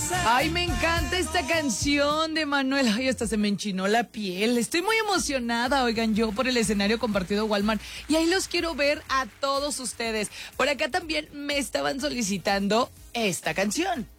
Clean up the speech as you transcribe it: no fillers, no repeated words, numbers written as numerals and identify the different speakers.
Speaker 1: Ay, me encanta esta canción de Manuel. Ay, hasta se me enchinó la piel. Estoy muy emocionada, oigan, yo por el escenario compartido Walmart. Y ahí los quiero ver a todos ustedes. Por acá también me estaban solicitando esta canción.